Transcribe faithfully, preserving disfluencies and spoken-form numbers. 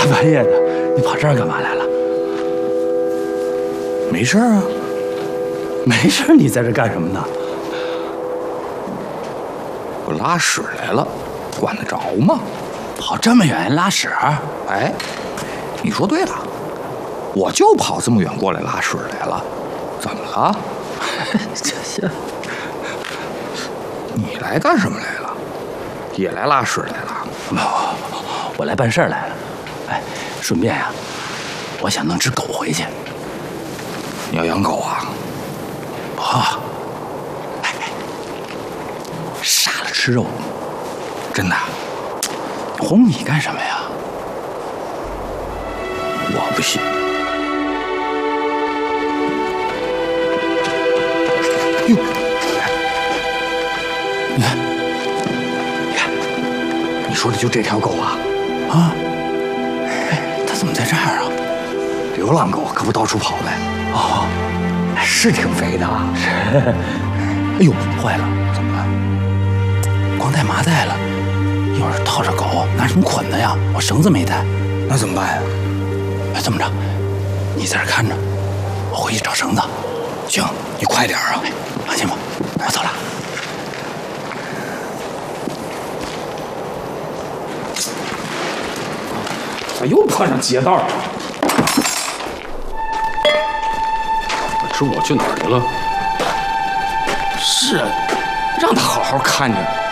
半夜的，你跑这儿干嘛来了？ 没事啊， 没事，你在这干什么呢？ 我拉屎来了，管得着吗？ 跑这么远拉屎？ 哎，你说对了，我就跑这么远过来拉屎来了，怎么了？ 这些， 你来干什么来了？也来拉屎来了？ 不，我来办事儿来了。哎，顺便呀、啊，我想弄只狗回去。 你要养狗啊？ 不，哎哎，杀了吃肉， 真的？ 哄你干什么呀？ 我不信。哟， 你看， 你看，你说的就这条狗啊？ 啊？哎，它怎么在这儿啊？ 流浪狗可不到处跑呗。 哦， 是挺肥的啊。 是。哎呦，坏了， 怎么了？ 光带麻袋了，一会儿套着狗，拿什么捆的呀？我绳子没带， 那怎么办呀？ 哎，这么着，你在这看着，我回去找绳子。 行，你快点啊！ 哎，放心吧，我走了。 咋又碰上劫道了？ 这我去哪儿去了？是啊，让他好好看着。